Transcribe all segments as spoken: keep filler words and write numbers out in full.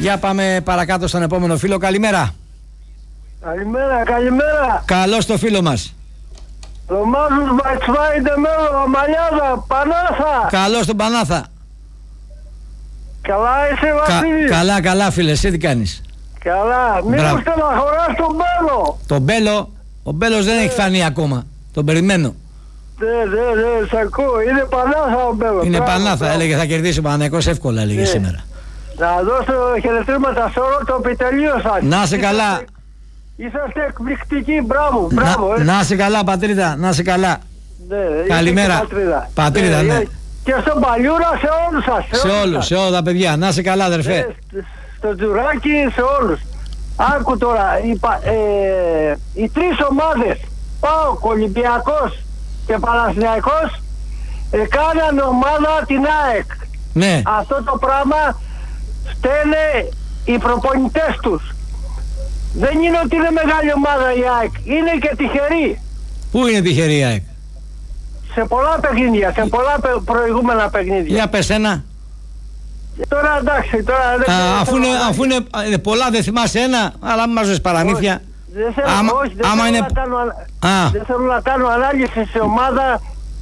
Για πάμε παρακάτω στον επόμενο φίλο. Καλημέρα. Καλημέρα, καλημέρα. Καλώς το φίλο μας. Ρωμάζους Βατσβάιντε Μέλλο, Μαλιάδα, Πανάθα. Καλώς τον Πανάθα. Καλά είσαι Βασίλη? Κα, καλά, καλά φίλε, εσύ τι κάνεις? Καλά, μην μου στεναχωράς τον Μπέλο. Τον Μπέλο, ο Μπέλος δεν ε. έχει φανεί ακόμα. Τον περιμένω. Ναι, ναι, ναι, σ' ακούω. Είναι Πανάθα ο Μπέλο. Είναι μπράβο, Πανάθα, μπράβο. Έλεγε θα κερδίσει ο Παναθηναϊκός εύκολα, έλεγε ναι. σήμερα. Να δώσω χαιρετήματα σε όλο το επιτελείο σας. Να σε καλά. Είσαστε εκπληκτικοί, μπράβο, μπράβο. Να, ε. να σε καλά πατρίδα, να σε καλά. Ναι, καλημέρα. Πατρίδα, πατρίδα ναι. ναι. Και στον Παλιούρα σε όλους σας. Σε, σε όλους, σε όλα τα παιδιά. Να σε καλά αδερφέ. Ναι, στο Τζουράκι, σε όλους. Άκου τώρα, οι, ε, οι τρεις ομάδες, ΠΑΟΚ, Ολυμπιακός και Παναθηναϊκός, έκαναν ομάδα την ΑΕΚ. Ναι. Αυτό το πράγμα φταίνε οι προπονητές τους. Δεν είναι ότι είναι μεγάλη ομάδα η ΑΕΚ, είναι και τυχερή. Πού είναι τυχερή η ΑΕΚ? Σε πολλά παιχνίδια, σε πολλά προηγούμενα παιχνίδια. Για πες ένα. Τώρα εντάξει, τώρα δεν Α, αφού, είναι, αφού είναι πολλά δεν θυμάσαι ένα, αλλά μην μας δεις παραμύθια. Δεν θέλω, άμα, όχι, δεν άμα θέλω, είναι... να κάνω, δεν θέλω να κάνω ανάλυση σε ομάδα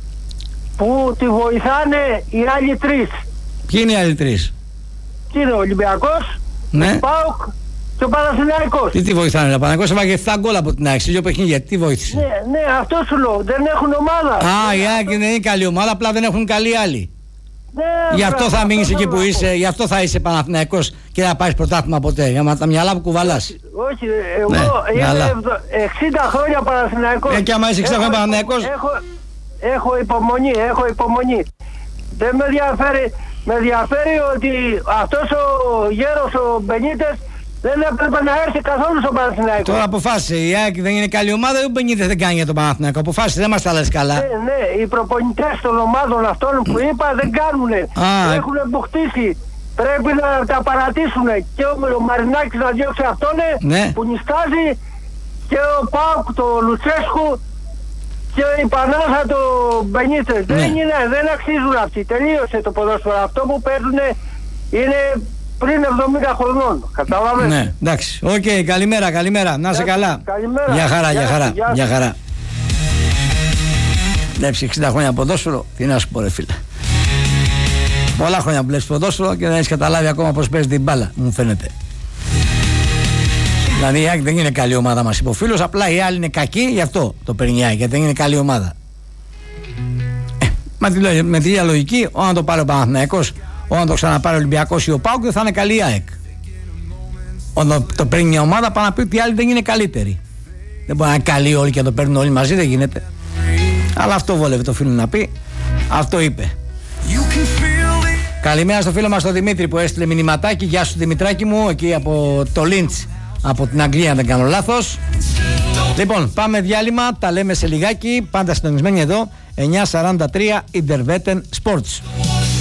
που τη βοηθάνε οι άλλοι τρεις. Ποιοι είναι οι άλλοι τρεις? Τι είναι ο Ολυμπιακός, ναι. ο ΠΑΟΚ και ο Παναθηναϊκός. Τι τι βοηθάνε, ο Παναθηναϊκός έβαγε επτά γκολ από την άξιση, δύο παιχνίδια, τι βοήθησε? Ναι, ναι, αυτό σου λέω, δεν έχουν ομάδα. Α, η ΑΕΚ δεν είναι καλή ομάδα, απλά δεν έχουν καλοί άλλοι. Ναι, γι' αυτό μπράβο, θα μείνεις αυτό εκεί που μπράβο. είσαι, γι' αυτό θα είσαι Παναθηναϊκός και να πάρεις πρωτάθλημα ποτέ, για τα μυαλά που κουβαλάς. Όχι, εγώ ναι, είμαι εξήντα χρόνια Παναθηναϊκός. Ε, και άμα είσαι εξήντα χρόνια Παναθηναϊκός. Έχω, έχω υπομονή, έχω υπομονή. Δεν με ενδιαφέρει, με ενδιαφέρει ότι αυτός ο γέρος ο Μπενίτες δεν έπρεπε να έρθει καθόλου στον Παναθηναϊκό. Τώρα αποφάσισε, η ΑΕΚ δεν είναι καλή ομάδα ή ο Μπενίτες δεν κάνει για τον Παναθηναϊκό? Αποφάσισε, δεν μας τα λες καλά. Ναι, ναι, οι προπονητές των ομάδων αυτών που είπα δεν κάνουνε. Έχουν μπουχτίσει. Πρέπει να τα παρατήσουν. Και ο, ο Μαρινάκης να διώξει αυτόν ναι. που νιστάζει, και ο ΠΑΟΚ, το Λουτσέσκου, και η Πανάθα το Μπενίτες. Ναι. Δεν είναι, δεν αξίζουν αυτοί. Τελείωσε το ποδόσφαιρο. Αυτό που παίρνουν είναι πριν εβδομήντα χρονών. Καταλάβες? Ναι, εντάξει. Οκ, okay, καλημέρα, καλημέρα. Να είσαι καλά. Καλημέρα. Για χαρά, για χαρά. Για, για χαρά. Βλέψει εξήντα χρόνια ποδόσφαιρο, τι να σου πω ρε φίλε. Πολλά χρόνια που βλέπεις ποδόσφαιρο και δεν έχεις καταλάβει ακόμα πώς παίζει την μπάλα, μου φαίνεται. Δηλαδή η ΑΕΚ δεν είναι καλή ομάδα μας, είπε ο φίλος, απλά οι άλλοι είναι κακοί, γι' αυτό το παίρνει η ΑΕΚ, γιατί δεν είναι καλή ομάδα. Ε, μα τη, με τη λογική, όταν το πάρει ο Παναθηναϊκός, όταν το ξαναπάρει ο Ολυμπιακός ή ο ΠΑΟΚ, δεν θα είναι καλή η ΑΕΚ. Όταν το παίρνει μια ομάδα, πάει να πει ότι οι άλλοι δεν είναι καλύτεροι. Δεν μπορεί να είναι καλοί όλοι και να το παίρνουν όλοι μαζί, δεν γίνεται. Αλλά αυτό βόλευε το φίλο να πει, αυτό είπε. Καλημέρα στο φίλο μας τον Δημήτρη που έστειλε μηνυματάκι. Γεια σου Δημητράκη μου, εκεί από το Λίντς, από την Αγγλία αν δεν κάνω λάθος. Λοιπόν, πάμε διάλειμμα, τα λέμε σε λιγάκι. Πάντα συντονισμένοι εδώ, εννιά σαράντα τρία Interveten Sports.